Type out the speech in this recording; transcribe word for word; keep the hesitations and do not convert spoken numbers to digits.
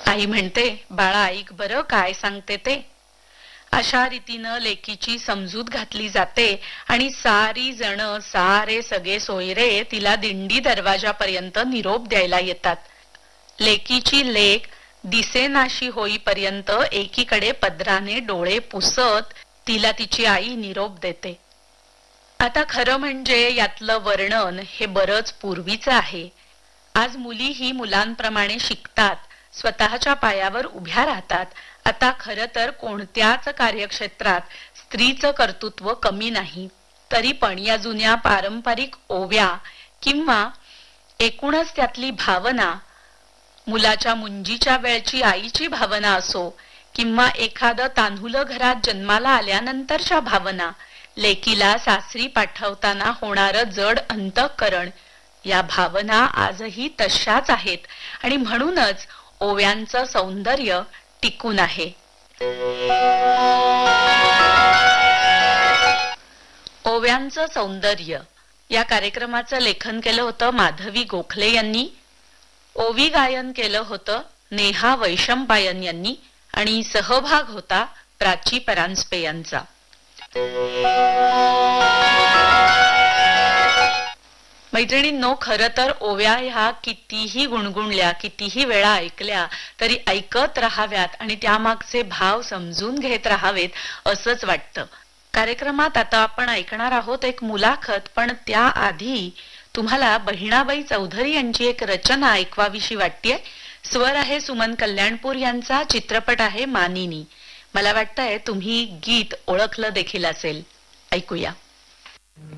आई म्हणते, बाळा ऐक बरं काय सांगते ते. अशा रीतीनं लेकीची समजूत घातली जाते आणि सारी जण सारे सगळे सोयरे तिला दिंडी दरवाजापर्यंत निरोप द्यायला येतात. लेकीची लेक दिसेनाशी होईपर्यंत एकीकडे पदराने डोळे पुसत तिला तिची आई निरोप देते. आता खरं म्हणजे यातलं वर्णन हे बरंच पूर्वीचं आहे. आज मुलीही मुलांप्रमाणे शिकतात, स्वतःच्या पायावर उभ्या राहतात. आता खरं तर कोणत्याच कार्यक्षेत्रात स्त्रीचं कर्तृत्व कमी नाही. तरी पण या जुन्या पारंपरिक ओव्या किंवा एकूणच त्यातली भावना, मुलाच्या मुंजीच्या वेळची आईची भावना असो किंवा एखादं तान्हुलं घरात जन्माला आल्यानंतरच्या भावना, लेकीला सासरी पाठवताना होणारं जड अंतःकरण, या भावना आजही तशाच आहेत आणि म्हणूनच ओव्यांचं सौंदर्य टिकून आहे. ओव्यांचं सौंदर्य या कार्यक्रमाचं लेखन केलं होतं माधवी गोखले यांनी. ओवी गायन केलं होतं नेहा वैशंपायन यांनी आणि सहभाग होता प्राची परांजपे यांचा. मैत्रिणींनो, खरं तर ओव्या ह्या कितीही गुणगुणल्या, कितीही वेळा ऐकल्या तरी ऐकत राहाव्यात आणि त्यामागचे भाव समजून घेत राहावेत असंच वाटतं. कार्यक्रमात आता आपण ऐकणार आहोत एक मुलाखत, पण त्याआधी तुम्हाला बहिणाबाई चौधरी यांची एक रचना ऐकवावीशी वाटतेय. स्वर आहे सुमन कल्याणपूर यांचा, चित्रपट आहे मानिनी. मला वाटतंय तुम्ही गीत ओळखलं देखील असेल. ऐकूया.